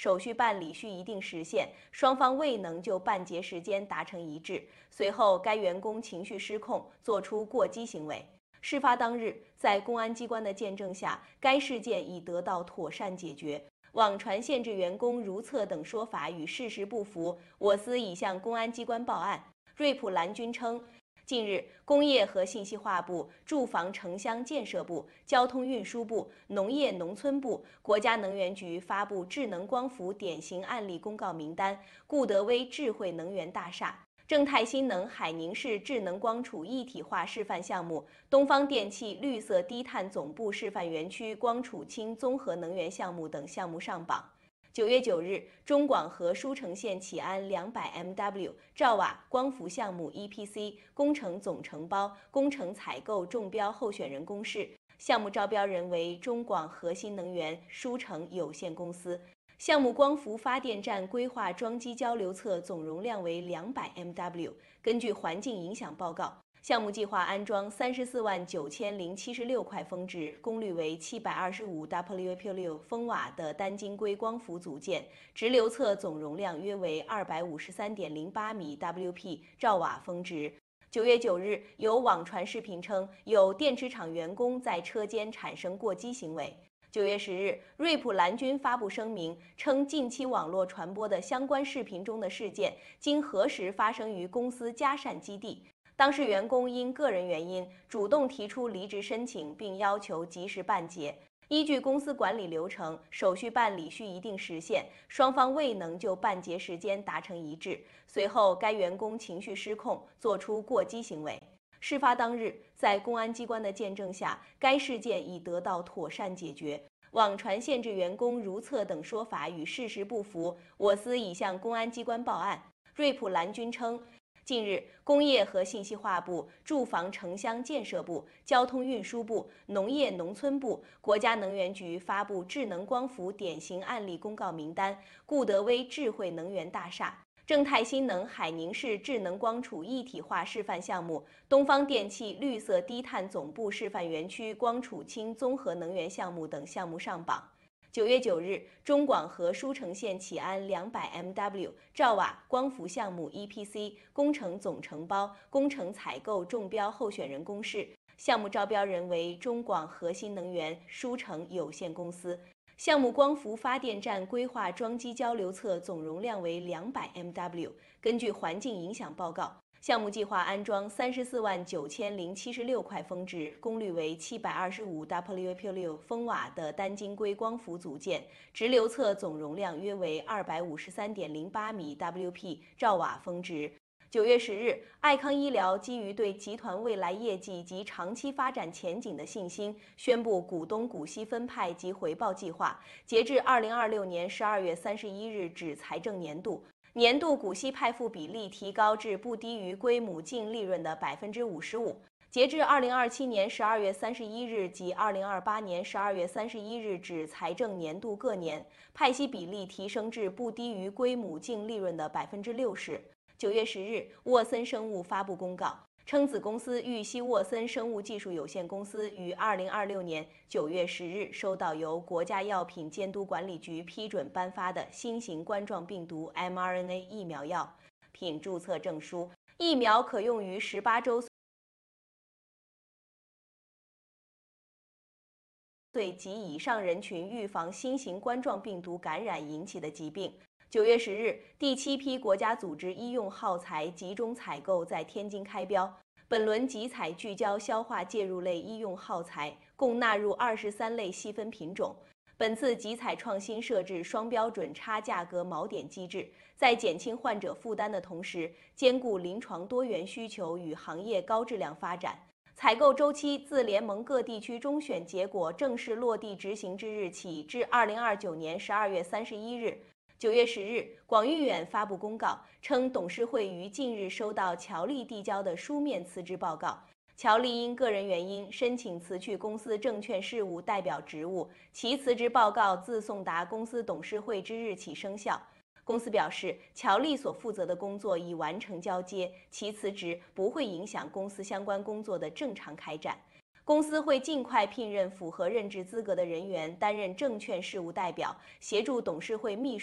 手续办理需一定时限，双方未能就办结时间达成一致。随后，该员工情绪失控，作出过激行为。事发当日，在公安机关的见证下，该事件已得到妥善解决。网传限制员工如厕等说法与事实不符，我司已向公安机关报案。瑞普蓝军称，近日，工业和信息化部、住房城乡建设部、交通运输部、农业农村部、国家能源局发布智能光伏典型案例公告名单，固德威智慧能源大厦、正泰新能海宁市智能光储一体化示范项目、东方电气绿色低碳总部示范园区光储氢综合能源项目等项目上榜。9月9日，中广核舒城县启安200MW 兆瓦光伏项目 EPC 工程总承包、工程采购中标候选人公示，项目招标人为中广核新能源舒城有限公司。项目光伏发电站规划装机交流侧总容量为200MW。根据环境影响报告，项目计划安装349076块峰值，功率为725W/6风瓦的单晶硅光伏组件，直流侧总容量约为253.08米 WP 兆瓦峰值。9月9日，有网传视频称，有电池厂员工在车间产生过激行为。9月10日，瑞普蓝军发布声明称，近期网络传播的相关视频中的事件，经核实发生于公司嘉善基地。当事员工因个人原因主动提出离职申请，并要求及时办结。依据公司管理流程，手续办理需一定时限，双方未能就办结时间达成一致。随后，该员工情绪失控，作出过激行为。事发当日，在公安机关的见证下，该事件已得到妥善解决。网传限制员工如厕等说法与事实不符，我司已向公安机关报案。瑞普蓝军称，近日，工业和信息化部、住房城乡建设部、交通运输部、农业农村部、国家能源局发布智能光伏典型案例公告名单，固德威智慧能源大厦、正泰新能海宁市智能光储一体化示范项目、东方电气绿色低碳总部示范园区光储氢综合能源项目等项目上榜。9月9日，中广核舒城县启安200MW 兆瓦光伏项目 EPC 工程总承包、工程采购中标候选人公示，项目招标人为中广核新能源舒城有限公司。项目光伏发电站规划装机交流侧总容量为200MW。根据环境影响报告，项目计划安装349076块峰值，功率为725W/6风瓦的单晶硅光伏组件，直流侧总容量约为253.08米 WP 兆瓦峰值。9月10日，爱康医疗基于对集团未来业绩及长期发展前景的信心，宣布股东股息分派及回报计划。截至2026年12月31日止财政年度，年度股息派付比例提高至不低于归母净利润的55%。截至2027年12月31日及2028年12月31日止财政年度各年，派息比例提升至不低于归母净利润的60%。9月10日，沃森生物发布公告称，子公司玉溪沃森生物技术有限公司于2026年9月10日收到由国家药品监督管理局批准颁发的新型冠状病毒 mRNA 疫苗药品注册证书，疫苗可用于18周岁及以上人群预防新型冠状病毒感染引起的疾病。9月10日，第7批国家组织医用耗材集中采购在天津开标。本轮集采聚焦消化介入类医用耗材，共纳入23类细分品种。本次集采创新设置双标准差价格锚点机制，在减轻患者负担的同时，兼顾临床多元需求与行业高质量发展。采购周期自联盟各地区中选结果正式落地执行之日起至2029年12月31日。9月10日，广誉远发布公告称，董事会于近日收到乔丽递交的书面辞职报告。乔丽因个人原因申请辞去公司证券事务代表职务，其辞职报告自送达公司董事会之日起生效。公司表示，乔丽所负责的工作已完成交接，其辞职不会影响公司相关工作的正常开展。公司会尽快聘任符合任职资格的人员担任证券事务代表，协助董事会秘书